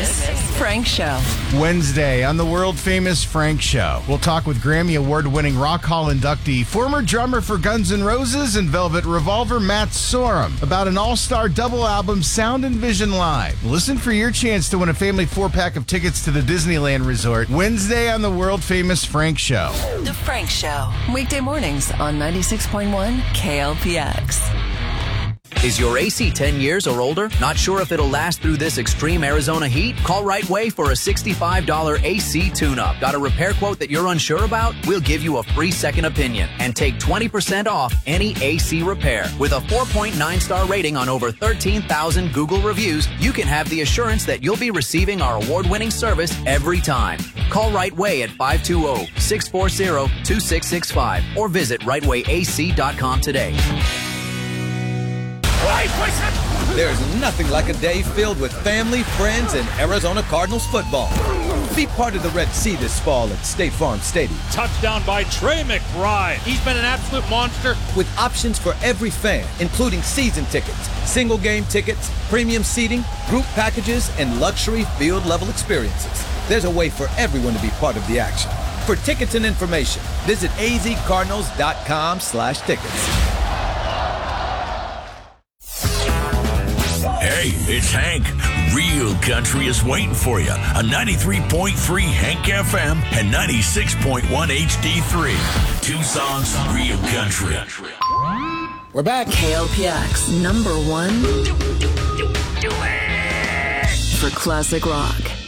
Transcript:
Frank Show. Wednesday on the world-famous Frank Show. We'll talk with Grammy Award-winning Rock Hall inductee, former drummer for Guns N' Roses and Velvet Revolver, Matt Sorum, about an all-star double album, Sound and Vision Live. Listen for your chance to win a family 4-pack of tickets to the Disneyland Resort. Wednesday on the world-famous Frank Show. The Frank Show. Weekday mornings on 96.1 KLPX. Is your AC 10 years or older? Not sure if it'll last through this extreme Arizona heat? Call Right Way for a $65 AC tune-up. Got a repair quote that you're unsure about? We'll give you a free second opinion and take 20% off any AC repair. With a 4.9-star rating on over 13,000 Google reviews, you can have the assurance that you'll be receiving our award-winning service every time. Call Right Way at 520-640-2665 or visit rightwayac.com today. There's nothing like a day filled with family, friends, and Arizona Cardinals football. Be part of the Red Sea this fall at State Farm Stadium. Touchdown by Trey McBride. He's been an absolute monster. With options for every fan, including season tickets, single game tickets, premium seating, group packages, and luxury field-level experiences. There's a way for everyone to be part of the action. For tickets and information, visit azcardinals.com/tickets. Hey, it's Hank. Real country is waiting for you on 93.3 Hank FM and 96.1 HD3. Tucson's Real Country. We're back. KLPX, number one for classic rock.